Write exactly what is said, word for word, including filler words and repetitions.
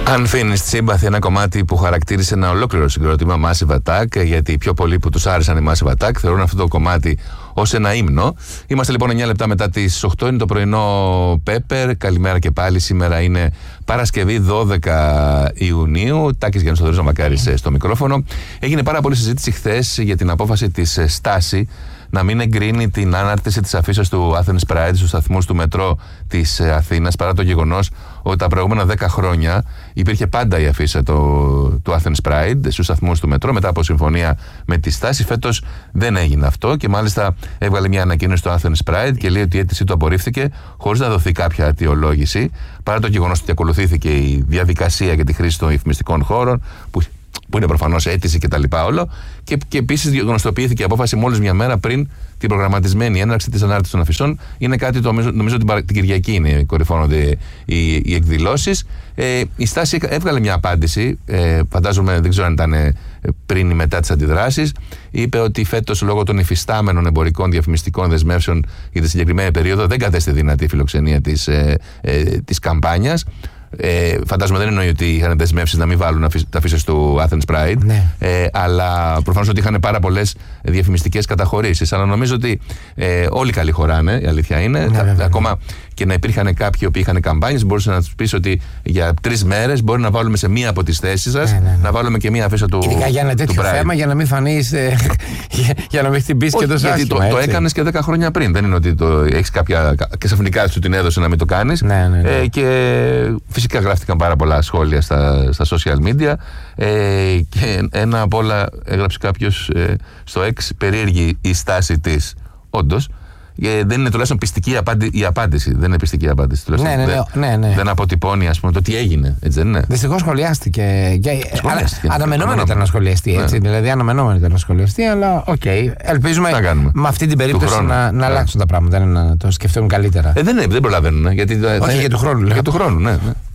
Unfinished Sympathy, ένα κομμάτι που χαρακτήρισε ένα ολόκληρο συγκρότημα, Massive Attack, γιατί οι πιο πολλοί που τους άρεσαν οι Massive Attack θεωρούν αυτό το κομμάτι ως ένα ύμνο. Είμαστε λοιπόν εννιά λεπτά μετά τις οκτώ, είναι το πρωινό Pepper. Καλημέρα και πάλι. Σήμερα είναι Παρασκευή δώδεκα Ιουνίου. Τάκης Γιάννης Θοδωρής Μακάρης στο μικρόφωνο. Έγινε πάρα πολλή συζήτηση χθες για την απόφαση της Στάση να μην εγκρίνει την ανάρτηση της αφίσας του Athens Pride στους σταθμούς του μετρό της Αθήνας, παρά το γεγονός ότι τα προηγούμενα δέκα χρόνια υπήρχε πάντα η αφίσα το, του Athens Pride στους σταθμούς του μετρό. Μετά από συμφωνία με τη Στάση, φέτος δεν έγινε αυτό και μάλιστα έβγαλε μια ανακοίνωση στο Athens Pride και λέει ότι η αίτησή του απορρίφθηκε χωρίς να δοθεί κάποια αιτιολόγηση, παρά το γεγονός ότι ακολουθήθηκε η διαδικασία για τη χρήση των υφημιστικών χώρων, που που είναι προφανώς αίτηση και τα λοιπά όλο, και, και επίσης γνωστοποιήθηκε η απόφαση μόλις μια μέρα πριν την προγραμματισμένη έναρξη της ανάρτησης των αφισών. Είναι κάτι το νομίζω, νομίζω την, την Κυριακή είναι, κορυφώνονται οι, οι εκδηλώσεις. Ε, η Στάση έβγαλε μια απάντηση, ε, φαντάζομαι, δεν ξέρω αν ήταν πριν ή μετά τις αντιδράσεις. Είπε ότι φέτος, λόγω των υφιστάμενων εμπορικών διαφημιστικών δεσμεύσεων για τη συγκεκριμένη περίοδο, δεν κατέστη δυνατή η φιλοξενία της, ε, ε, της καμπάνιας. Ε, φαντάζομαι δεν εννοεί ότι είχαν δεσμεύσεις να μην βάλουν τα αφίσες του Athens Pride, ναι. ε, αλλά προφανώς ότι είχαν πάρα πολλές διαφημιστικές καταχωρήσεις. Αλλά νομίζω ότι ε, όλοι καλοί χωράνε, η αλήθεια είναι. Ναι, θα, ακόμα και να υπήρχαν κάποιοι που είχαν καμπάνιες, μπορούσε να τους πεις ότι για τρεις μέρες μπορεί να βάλουμε σε μία από τις θέσεις σας, ναι, ναι, ναι. να βάλουμε και μία αφίσα του Pride. Ειδικά για ένα τέτοιο θέμα, για να μην φανείς, ε, για, για να μην χτυπήσει και το άσχημα. Γιατί το, το έκανες και δέκα χρόνια πριν. Δεν είναι ότι το έχεις κάποια. Και ξαφνικά σου την έδωσε να μην το κάνεις. Ναι, ναι, ναι. Ε, και φυσικά γράφτηκαν πάρα πολλά σχόλια στα, στα social media. Ε, και ένα απ' όλα έγραψε κάποιος ε, στο X, περίεργη η στάση της. Όντως. Ε, δεν είναι τουλάχιστον πιστική απάντη, η απάντηση. Δεν είναι πιστική η απάντηση. Ναι, ναι, ναι, ναι, ναι. Δεν αποτυπώνει, ας πούμε, το τι έγινε. Έτσι δεν είναι. Δυστυχώς σχολιάστηκε. σχολιάστηκε. Αναμενόμενο ήταν να σχολιαστεί. Έτσι, ναι. Δηλαδή, αναμενόμενο ήταν να σχολιαστεί, αλλά οκ. Okay. Ελπίζουμε με αυτή την περίπτωση να, να αλλάξουν τα πράγματα. Να το σκεφτούν καλύτερα. Ε, δεν, δεν προλαβαίνουν. Γιατί, Όχι, θα... για του χρόνου. Για του χρόνου, ναι. ναι.